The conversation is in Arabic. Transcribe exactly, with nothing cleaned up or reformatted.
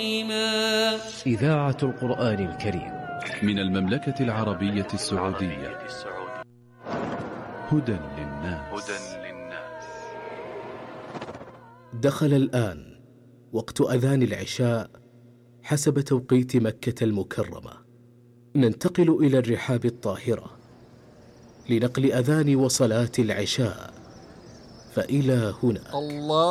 إذاعة القرآن الكريم من المملكة العربية السعودية. هدى للناس. دخل الآن وقت أذان العشاء حسب توقيت مكة المكرمة. ننتقل إلى الرحاب الطاهرة لنقل أذان وصلاة العشاء، فإلى هنا. الله